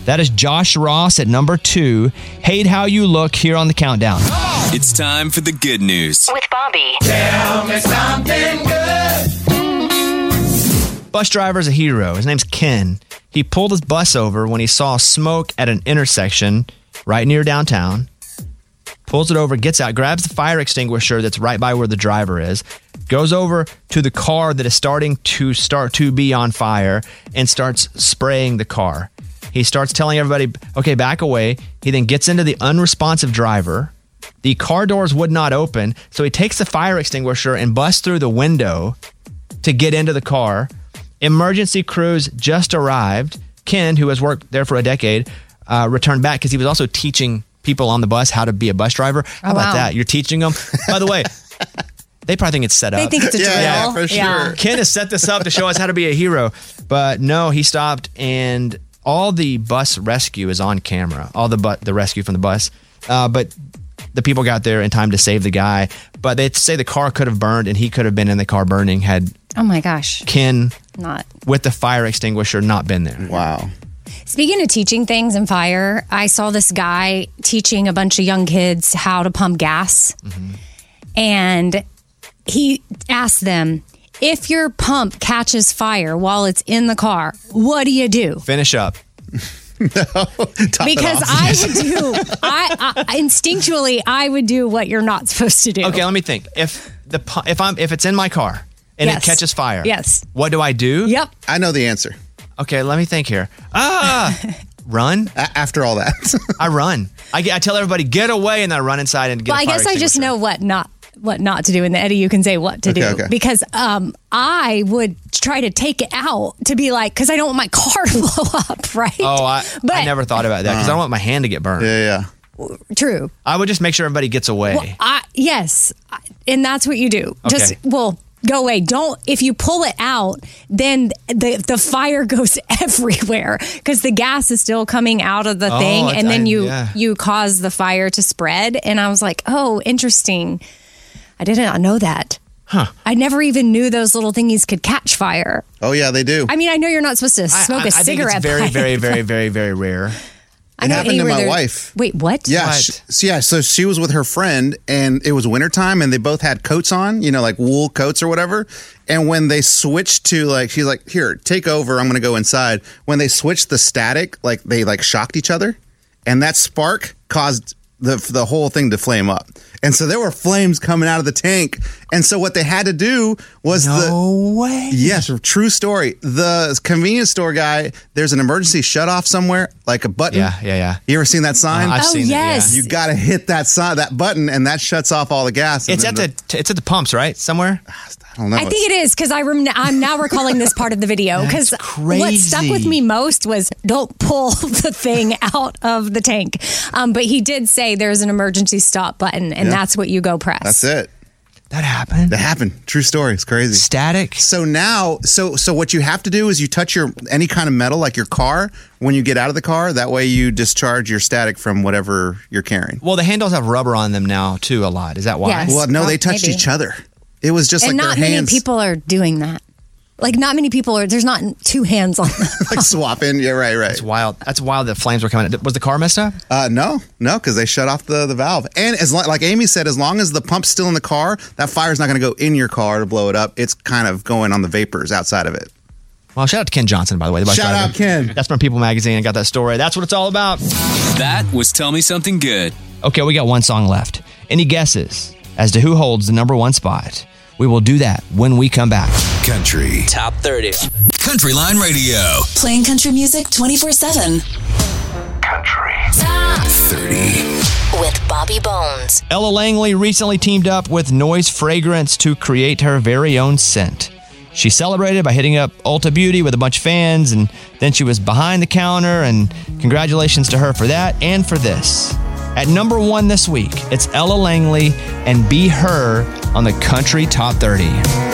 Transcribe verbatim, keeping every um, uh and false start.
That is Josh Ross at number two. Hate How You Look here on the countdown. It's time for the good news. With Bobby. Tell me something good. Bus driver is a hero. His name's Ken. He pulled his bus over when he saw smoke at an intersection right near downtown. Pulls it over, gets out, grabs the fire extinguisher that's right by where the driver is, goes over to the car that is starting to start to be on fire and starts spraying the car. He starts telling everybody, okay, back away. He then gets into the unresponsive driver. The car doors would not open, so he takes the fire extinguisher and busts through the window to get into the car. Emergency crews just arrived. Ken, who has worked there for a decade, uh, returned back because he was also teaching people on the bus how to be a bus driver. How Oh, about wow. that? You're teaching them. By the way, they probably think it's set up. They think it's a drill. Yeah, for sure. Yeah. Ken has set this up to show us how to be a hero. But no, he stopped, and all the bus rescue is on camera. All the bu- the rescue from the bus. Uh, but the people got there in time to save the guy. But they say the car could have burned, and he could have been in the car burning had Oh my gosh. Ken Not. with the fire extinguisher not been there. Wow. Speaking of teaching things and fire, I saw this guy teaching a bunch of young kids how to pump gas. Mm-hmm. And he asked them, if your pump catches fire while it's in the car, what do you do? Finish up. Because I would do, I, I instinctually, I would do what you're not supposed to do. Okay, let me think. If the pu- if I'm if it's in my car and Yes. it catches fire, Yes. what do I do? Yep. I know the answer. Okay, let me think here. Ah, run. A- after all that. I run. I, get, I tell everybody get away, and I run inside and get. Well, a I fire guess I just extinguisher. know what not what not to do, and Eddie, you can say what to Okay, do okay. because um, I would try to take it out to be like because I don't want my car to blow up, right? Oh, I, but I never thought about that because I don't want my hand to get burned. yeah, yeah. true. I would just make sure everybody gets away. Well, I, yes, and that's what you do. Just Okay. well. Go away. Don't, if you pull it out, then the, the fire goes everywhere because the gas is still coming out of the Oh, thing. it's- And then I- you, yeah. you cause the fire to spread. And I was like, oh, interesting. I did not know that. Huh. I never even knew those little thingies could catch fire. Oh, yeah, they do. I mean, I know you're not supposed to I- smoke I, a I think cigarette. it's very, pipe. very, very, very, very rare. I It know happened to anywhere my there- wife. Wait, what? Yeah, What? she, so yeah. So she was with her friend, and it was wintertime, and they both had coats on, you know, like wool coats or whatever. And when they switched to like, she's like, "Here, take over. I'm going to go inside." When they switched the static, like they like shocked each other, and that spark caused the the whole thing to flame up. And so there were flames coming out of the tank. And so what they had to do was the No way. Yes, true story. The convenience store guy, there's an emergency shutoff somewhere, like a button. Yeah, yeah, yeah. You ever seen that sign? Uh, I've Oh, seen yes. it. Yeah. You got to hit that sign, that button, and that shuts off all the gas. And It's then at the it's at the pumps, right? Somewhere. I don't know. I think it is because I rem- I'm now recalling this part of the video because That's what stuck with crazy. me most was don't pull the thing out of the tank. Um, but he did say there's an emergency stop button, and Yeah. that's what you go press. That's it. That happened. That happened. True story. It's crazy. Static. So now, so so what you have to do is you touch your any kind of metal, like your car, when you get out of the car. That way, you discharge your static from whatever you're carrying. Well, the handles have rubber on them now too. A lot. Is that why? Yes. Well, no, Oh, they touched maybe. each other. It was just and like not their many hands people are doing that. Like not many people are. There's not two hands on. like swapping. Yeah, right, right. It's wild. That's wild. That flames were coming. Was the car messed up? Uh, no, no, because they shut off the, the valve. And as lo- like Amy said, as long as the pump's still in the car, that fire's not going to go in your car to blow it up. It's kind of going on the vapors outside of it. Well, shout out to Ken Johnson, by the way. The bus Shout driver. out, Ken. That's from People Magazine. I got that story. That's what it's all about. That was Tell Me Something Good. Okay, we got one song left. Any guesses as to who holds the number one spot? We will do that when we come back. Country Top thirty. Countryline Radio. Playing country music twenty-four seven. Country Top thirty. with Bobby Bones. Ella Langley recently teamed up with Noise Fragrance to create her very own scent. She celebrated by hitting up Ulta Beauty with a bunch of fans, and then she was behind the counter, and congratulations to her for that and for this. At number one this week, it's Ella Langley and Be Her on the Country Top thirty.